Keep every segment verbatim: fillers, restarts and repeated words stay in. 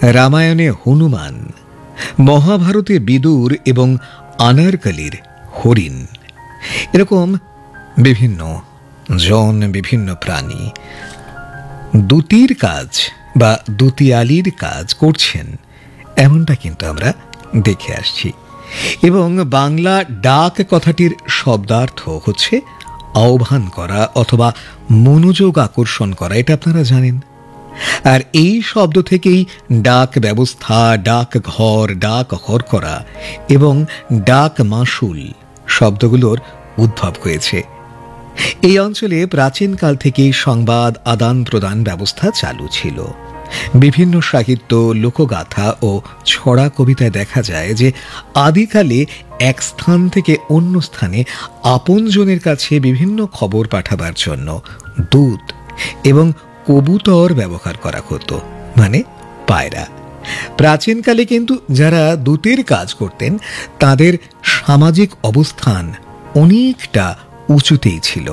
রামায়ণে হনুমান, মহাভারতে বিদুর এবং আনারকলির হরিণ, এরকম বিভিন্ন জন, বিভিন্ন প্রাণী দুতির কাজ বা দুতিয়ালির কাজ করছেন, এমনটা কিন্তু আমরা দেখে আসছি। এবং বাংলা ডাক কথাটির শব্দার্থ হচ্ছে আহ্বান করা অথবা মনোযোগ আকর্ষণ করা, এটা আপনারা জানেন। আর এই শব্দ থেকেই ডাক ব্যবস্থা, ডাক ঘর, ডাক ঘর করা এবং ডাক মাশুল শব্দগুলোর উদ্ভব হয়েছে। এই অঞ্চলে প্রাচীনকাল থেকেই সংবাদ আদান প্রদান ব্যবস্থা চালু ছিল। বিভিন্ন সাহিত্য, লোকগাথা ও ছড়া কবিতায় দেখা যায় যে আদিকালে এক স্থান থেকে অন্য স্থানে আপনজনের কাছে বিভিন্ন খবর পাঠাবার জন্য দূত এবং কবুতর ব্যবহার করা হতো, মানে পায়রা। প্রাচীনকালে কিন্তু যারা দূতের কাজ করতেন তাদের সামাজিক অবস্থান অনেকটা উঁচুতেই ছিল।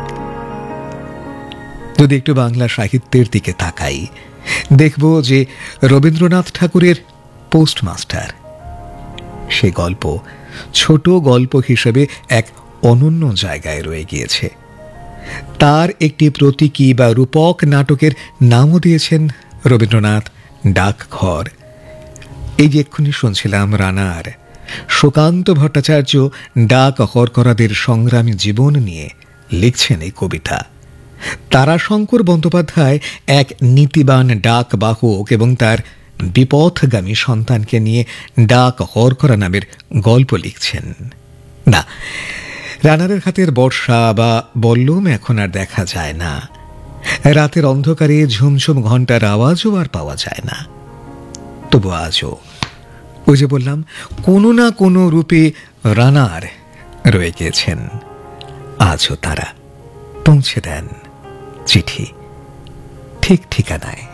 যদি একটু বাংলা সাহিত্যের দিকে তাকাই, দেখব যে রবীন্দ্রনাথ ঠাকুরের পোস্টমাস্টার, সে গল্প ছোট গল্প হিসেবে এক অনন্য জায়গায় রয়ে গিয়েছে। তার একটি প্রতীকী বা রূপক নাটকের নামও দিয়েছেন রবীন্দ্রনাথ ডাকঘর। এই যে এক্ষুনি শুনছিলাম রানার, সুকান্ত ভট্টাচার্য ডাক হরকরাদের সংগ্রামী জীবন নিয়ে লিখছেন এই কবিতা। তারাশঙ্কর বন্দ্যোপাধ্যায় এক নীতিবান ডাক বাহক এবং তার বিপথগামী সন্তানকে নিয়ে ডাক হরকরা নামের গল্প লিখছেন। না, রানারের হাতের বর্ষা বা বল্লম এখন আর দেখা যায় না। রাতের অন্ধকারে ঝুমঝুম ঘণ্টার আওয়াজও আর পাওয়া যায় না। তবু আজও ওই যে বললাম, কোনো না কোনো রূপে রানার রয়ে গিয়েছেন। আজও তারা পৌঁছে দেন চিঠি ঠিক ঠিকানায়।